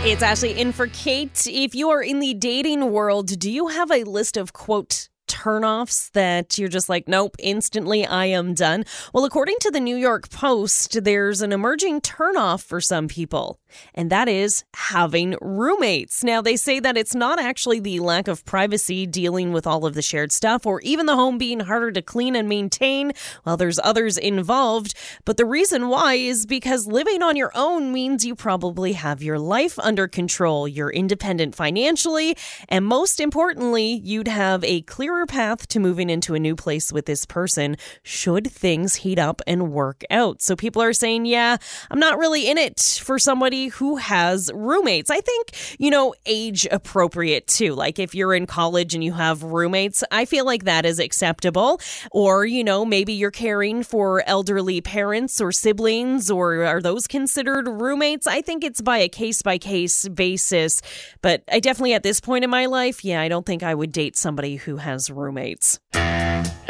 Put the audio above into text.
It's Ashley in for Kate. If you are in the dating world, do you have a list of, quote, turnoffs that you're just like, nope, instantly I am done? Well, according to the New York Post, there's an emerging turnoff for some people, and that is having roommates. Now, they say that it's not actually the lack of privacy dealing with all of the shared stuff or even the home being harder to clean and maintain. Well, there's others involved, but the reason why is because living on your own means you probably have your life under control, you're independent financially, and most importantly, you'd have a clearer path to moving into a new place with this person should things heat up and work out. So people are saying, yeah, I'm not really in it for somebody who has roommates. I think, age appropriate too. Like if you're in college and you have roommates, I feel like that is acceptable. Or, maybe you're caring for elderly parents or siblings, or are those considered roommates? I think it's by a case-by-case basis. But I definitely, at this point in my life, I don't think I would date somebody who has roommates.